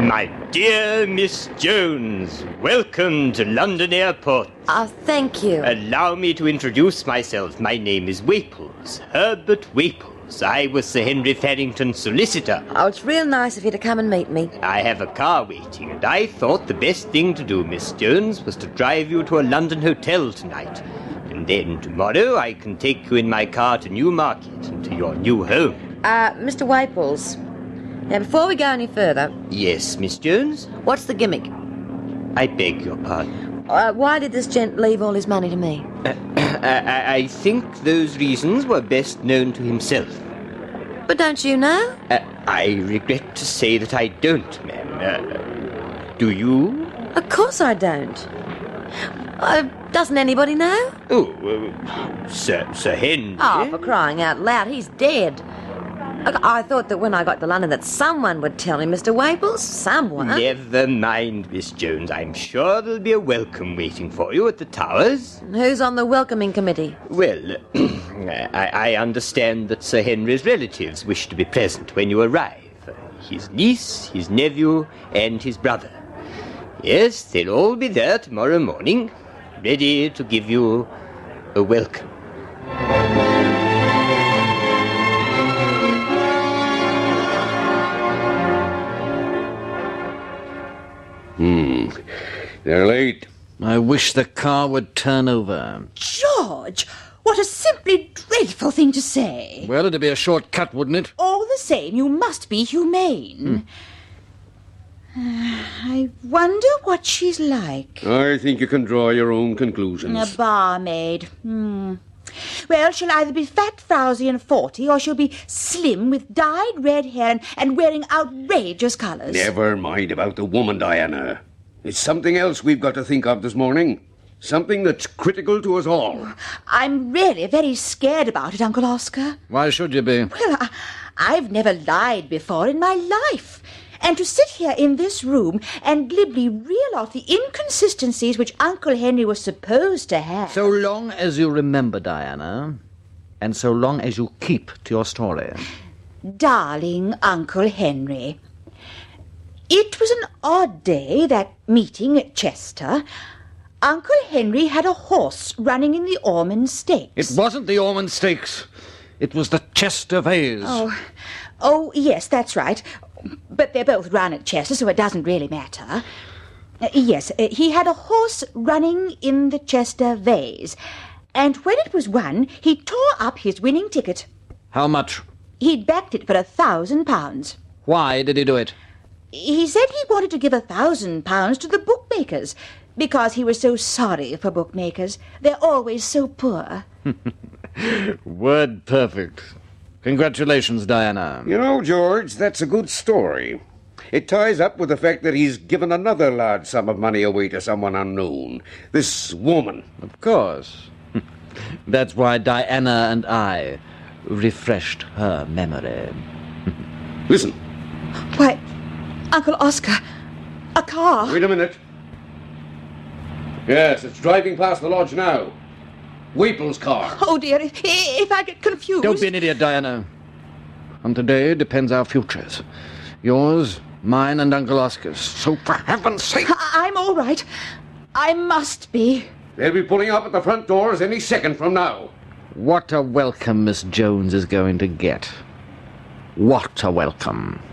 My dear Miss Jones, welcome to London Airport. Thank you. Allow me to introduce myself. My name is Waples, Herbert Waples. I was Sir Henry Farrington's solicitor. Oh, it's real nice of you to come and meet me. I have a car waiting, and I thought the best thing to do, Miss Jones, was to drive you to a London hotel tonight. And then tomorrow I can take you in my car to Newmarket and to your new home. Mr. Waples, now before we go any further, Yes, Miss Jones? what's the gimmick? I beg your pardon. Why did this gent leave all his money to me? I think those reasons were best known to himself. But don't you know? I regret to say that I don't, ma'am. Do you? Of course I don't. Doesn't anybody know? Oh, Sir Henry? Oh, for crying out loud, he's dead. Look, I thought that when I got to London that someone would tell him, Mr. Waples. Someone. Never mind, Miss Jones. I'm sure there'll be a welcome waiting for you at the Towers. Who's on the welcoming committee? Well, I understand that Sir Henry's relatives wish to be present when you arrive. His niece, his nephew, and his brother. Yes, they'll all be there tomorrow morning, ready to give you a welcome. They're late. I wish the car would turn over. George, what a simply dreadful thing to say. Well, it'd be a short cut, wouldn't it? All the same, you must be humane. I wonder what she's like. I think you can draw your own conclusions. A barmaid. Well, she'll either be fat, frowsy, and 40, or she'll be slim with dyed red hair and wearing outrageous colours. Never mind about the woman, Diana. It's something else we've got to think of this morning. Something that's critical to us all. I'm really very scared about it, Uncle Oscar. Why should you be? Well, I've never lied before in my life. And to sit here in this room and glibly reel off the inconsistencies which Uncle Henry was supposed to have. So long as you remember, Diana, and so long as you keep to your story. Darling Uncle Henry, it was an odd day, that meeting at Chester. Uncle Henry had a horse running in the Ormond Stakes. It wasn't the Ormond Stakes. It was the Chester Vase. Oh, yes, that's right. But they're both run at Chester, so it doesn't really matter. Yes, he had a horse running in the Chester Vase. And when it was won, he tore up his winning ticket. How much? He'd backed it for £1,000. Why did he do it? He said he wanted to give £1,000 to the bookmakers, because he was so sorry for bookmakers. They're always so poor. Word perfect. Congratulations, Diana. You know, George, that's a good story. It ties up with the fact that he's given another large sum of money away to someone unknown. This woman. Of course. That's why Diana and I refreshed her memory. Listen. Why, Uncle Oscar, a car. Wait a minute. Yes, it's driving past the lodge now. Waples' car. Oh, dear, if I get confused... Don't be an idiot, Diana. On today depends our futures. Yours, mine, and Uncle Oscar's. So for heaven's sake... I'm all right. I must be. They'll be pulling up at the front doors any second from now. What a welcome Miss Jones is going to get. What a welcome.